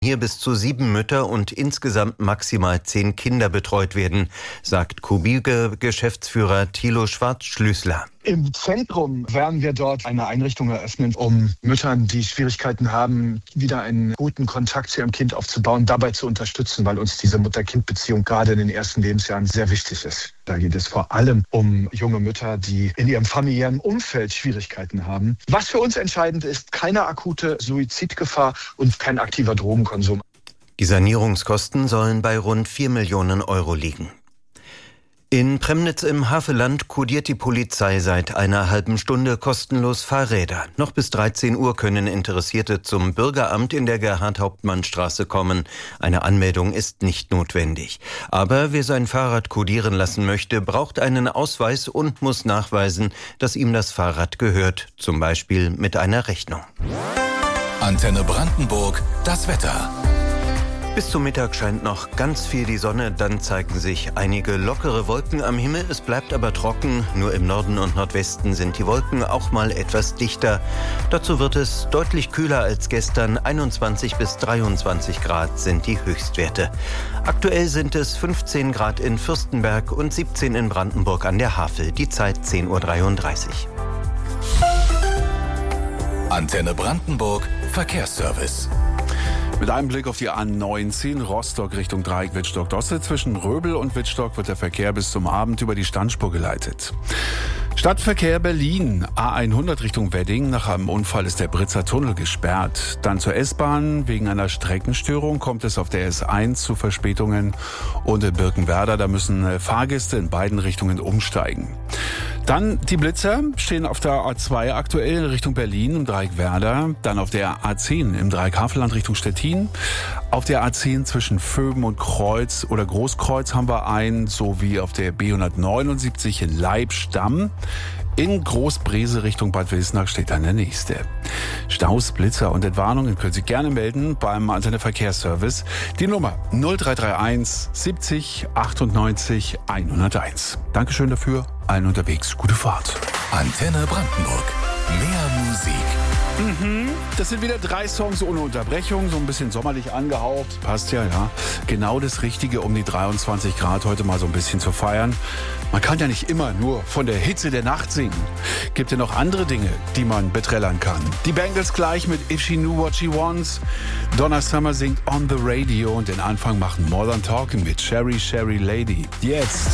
Hier bis zu 7 Mütter und insgesamt maximal 10 Kinder betreut werden, sagt Kubige-Geschäftsführer Thilo Schwarzschlüssler. Im Zentrum werden wir dort eine Einrichtung eröffnen, um Müttern, die Schwierigkeiten haben, wieder einen guten Kontakt zu ihrem Kind aufzubauen, dabei zu unterstützen, weil uns diese Mutter-Kind-Beziehung gerade in den ersten Lebensjahren sehr wichtig ist. Da geht es vor allem um junge Mütter, die in ihrem familiären Umfeld Schwierigkeiten haben. Was für uns entscheidend ist, keine akute Suizidgefahr und kein aktiver Drogenkonsum. Die Sanierungskosten sollen bei rund 4 Millionen Euro liegen. In Premnitz im Havelland kodiert die Polizei seit einer halben Stunde kostenlos Fahrräder. Noch bis 13 Uhr können Interessierte zum Bürgeramt in der Gerhard-Hauptmann-Straße kommen. Eine Anmeldung ist nicht notwendig. Aber wer sein Fahrrad kodieren lassen möchte, braucht einen Ausweis und muss nachweisen, dass ihm das Fahrrad gehört, zum Beispiel mit einer Rechnung. Antenne Brandenburg, das Wetter. Bis zum Mittag scheint noch ganz viel die Sonne, dann zeigen sich einige lockere Wolken am Himmel. Es bleibt aber trocken, nur im Norden und Nordwesten sind die Wolken auch mal etwas dichter. Dazu wird es deutlich kühler als gestern, 21 bis 23 Grad sind die Höchstwerte. Aktuell sind es 15 Grad in Fürstenberg und 17 in Brandenburg an der Havel, die Zeit 10.33 Uhr. Antenne Brandenburg, Verkehrsservice. Mit einem Blick auf die A19 Rostock Richtung Dreieck Wittstock-Dosse. Zwischen Röbel und Wittstock wird der Verkehr bis zum Abend über die Standspur geleitet. Stadtverkehr Berlin, A100 Richtung Wedding. Nach einem Unfall ist der Britzer Tunnel gesperrt. Dann zur S-Bahn. Wegen einer Streckenstörung kommt es auf der S1 zu Verspätungen. Und in Birkenwerder, da müssen Fahrgäste in beiden Richtungen umsteigen. Dann die Blitzer stehen auf der A2 aktuell in Richtung Berlin im Dreieck Werder. Dann auf der A10 im Dreieck Havelland Richtung Stettin. Auf der A10 zwischen Vöben und Kreuz oder Großkreuz haben wir einen, sowie auf der B179 in Leibstamm. In Großbrese Richtung Bad Wilsnack steht dann der nächste. Staus, Blitzer und Entwarnungen können Sie gerne melden beim Antenne Verkehrsservice. Die Nummer 0331 70 98 101. Dankeschön dafür. Allen unterwegs gute Fahrt. Antenne Brandenburg. Mehr Musik. Das sind wieder 3 Songs ohne Unterbrechung, so ein bisschen sommerlich angehaucht. Passt ja. Genau das Richtige, um die 23 Grad heute mal so ein bisschen zu feiern. Man kann ja nicht immer nur von der Hitze der Nacht singen. Gibt ja noch andere Dinge, die man beträllern kann. Die Bangles gleich mit If She Knew What She Wants. Donna Summer singt On the Radio und den Anfang machen More Than Talking mit Sherry Sherry Lady. Jetzt.